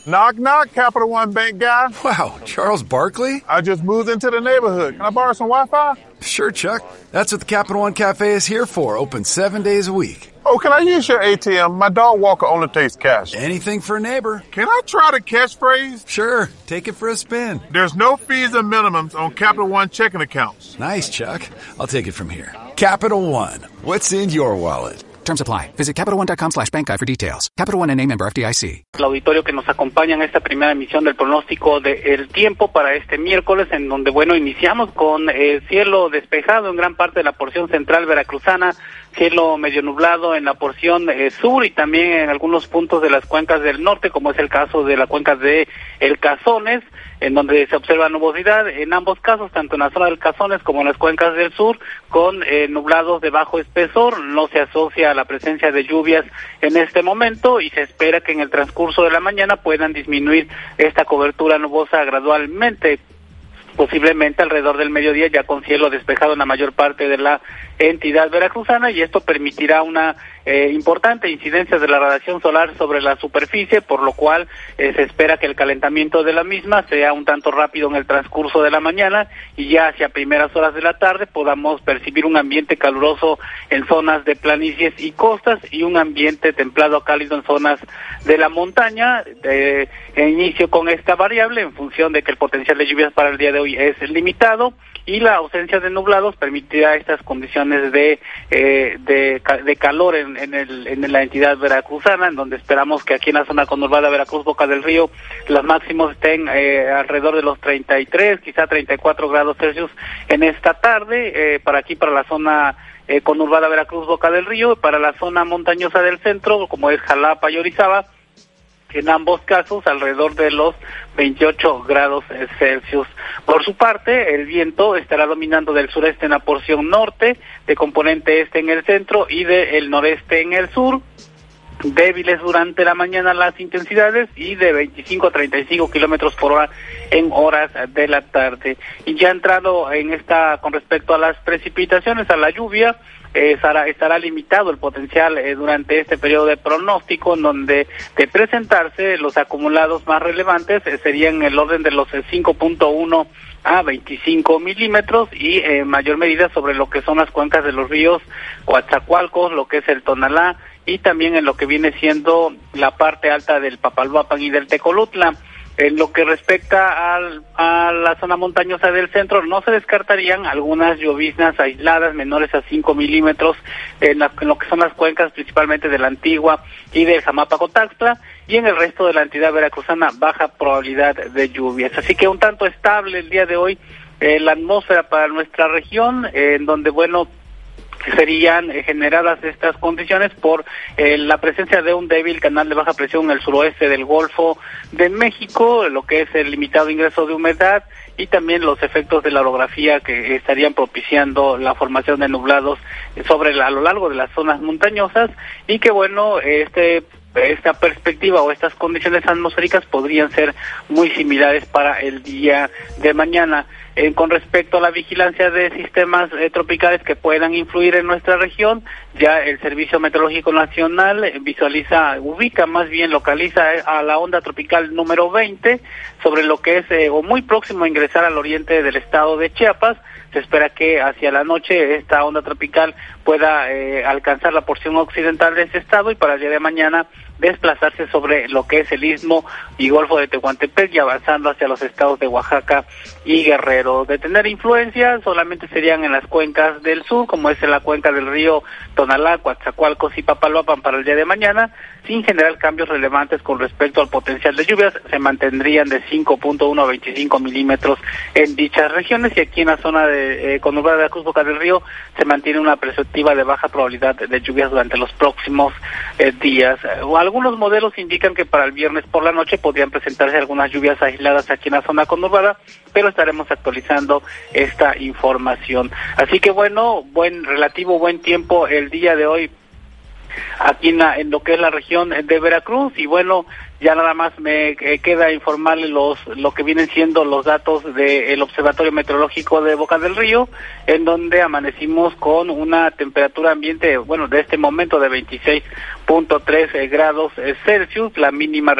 Knock, knock, Capital One Bank guy. Wow, Charles Barkley? I just moved into the neighborhood. Can I borrow some Wi-Fi? Sure, Chuck. That's what the Capital One Cafe is here for, open 7 days a week. Oh, can I use your ATM? My dog Walker only takes cash. Anything for a neighbor. Can I try the catchphrase? Sure, take it for a spin. There's no fees or minimums on Capital One checking accounts. Nice, Chuck. I'll take it from here. Capital One. What's in your wallet? Terms apply. Visit CapitalOne.com/bankguide for details. Capital One and a member FDIC. El auditorio que nos acompaña en esta primera emisión del pronóstico del tiempo para este miércoles, en donde, bueno, iniciamos con cielo despejado en gran parte de la porción central veracruzana, cielo medio nublado en la porción sur y también en algunos puntos de las cuencas del norte, como es el caso de la cuenca de El Cazones, en donde se observa nubosidad en ambos casos, tanto en la zona del Cazones como en las cuencas del sur, con nublados de bajo espesor. No se asocia a la presencia de lluvias en este momento y se espera que en el transcurso de la mañana puedan disminuir esta cobertura nubosa gradualmente, posiblemente alrededor del mediodía, ya con cielo despejado en la mayor parte de la entidad veracruzana, y esto permitirá una importante incidencia de la radiación solar sobre la superficie, por lo cual se espera que el calentamiento de la misma sea un tanto rápido en el transcurso de la mañana y ya hacia primeras horas de la tarde podamos percibir un ambiente caluroso en zonas de planicies y costas y un ambiente templado a cálido en zonas de la montaña. Inicio con esta variable en función de que el potencial de lluvias para el día de hoy es limitado y la ausencia de nublados permitirá estas condiciones de calor en la entidad veracruzana, en donde esperamos que aquí en la zona conurbada Veracruz, Boca del Río, los máximos estén alrededor de los 33, quizá 34 grados Celsius en esta tarde, para la zona conurbada Veracruz, Boca del Río, para la zona montañosa del centro, como es Jalapa y Orizaba, en ambos casos alrededor de los 28 grados Celsius. Por su parte, el viento estará dominando del sureste en la porción norte, de componente este en el centro y del noreste en el sur. Débiles durante la mañana las intensidades y de 25 a 35 kilómetros por hora en horas de la tarde. Y ya entrado en esta, con respecto a las precipitaciones, a la lluvia, estará limitado el potencial durante este periodo de pronóstico, en donde de presentarse los acumulados más relevantes serían en el orden de los 5.1 a 25 milímetros y en mayor medida sobre lo que son las cuencas de los ríos Coatzacoalcos, lo que es el Tonalá y también en lo que viene siendo la parte alta del Papaloapan y del Tecolutla. En lo que respecta a la zona montañosa del centro, no se descartarían algunas lloviznas aisladas menores a 5 milímetros en lo que son las cuencas principalmente de la Antigua y del Jamapa-Cotaxtla, y en el resto de la entidad veracruzana baja probabilidad de lluvias. Así que un tanto estable el día de hoy la atmósfera para nuestra región, en donde, bueno, serían generadas estas condiciones por la presencia de un débil canal de baja presión en el suroeste del Golfo de México, lo que es el limitado ingreso de humedad y también los efectos de la orografía que estarían propiciando la formación de nublados a lo largo de las zonas montañosas, y que, bueno, esta perspectiva o estas condiciones atmosféricas podrían ser muy similares para el día de mañana. Con respecto a la vigilancia de sistemas tropicales que puedan influir en nuestra región, ya el Servicio Meteorológico Nacional localiza a la onda tropical número 20 sobre lo que es o muy próximo a ingresar al oriente del estado de Chiapas. Se espera que hacia la noche esta onda tropical pueda alcanzar la porción occidental de ese estado y para el día de mañana desplazarse sobre lo que es el Istmo y Golfo de Tehuantepec y avanzando hacia los estados de Oaxaca y Guerrero. De tener influencia solamente serían en las cuencas del sur, como es en la cuenca del río Tonalá, Coatzacoalcos y Papaloapan para el día de mañana, sin generar cambios relevantes con respecto al potencial de lluvias. Se mantendrían de 5.1 a 25 milímetros en dichas regiones, y aquí en la zona de conurbada de la Cruz Boca del Río se mantiene una perspectiva de baja probabilidad de lluvias durante los próximos días. Algunos modelos indican que para el viernes por la noche podrían presentarse algunas lluvias aisladas aquí en la zona conurbada, pero estaremos actualizando esta información. Así que, bueno, buen tiempo el día de hoy aquí en lo que es la región de Veracruz, y bueno, ya nada más me queda informarle lo que vienen siendo los datos del Observatorio Meteorológico de Boca del Río, en donde amanecimos con una temperatura ambiente, bueno, de este momento de 26.3 grados Celsius, la mínima